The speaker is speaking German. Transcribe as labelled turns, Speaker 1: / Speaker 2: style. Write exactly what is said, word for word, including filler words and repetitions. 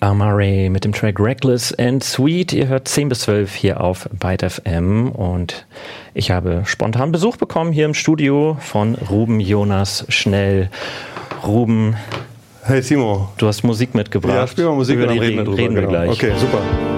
Speaker 1: Amaarae mit dem Track Reckless and Sweet. Ihr hört zehn bis zwölf hier auf Byte F M und ich habe spontan Besuch bekommen hier im Studio von Ruben Jonas Schnell. Ruben,
Speaker 2: hey Timo.
Speaker 1: Du hast Musik mitgebracht.
Speaker 2: Ja, spiel mal Musik
Speaker 1: über
Speaker 2: und dann
Speaker 1: die
Speaker 2: reden wir drüber.
Speaker 1: Reden wir
Speaker 2: genau.
Speaker 1: gleich.
Speaker 2: Okay, super.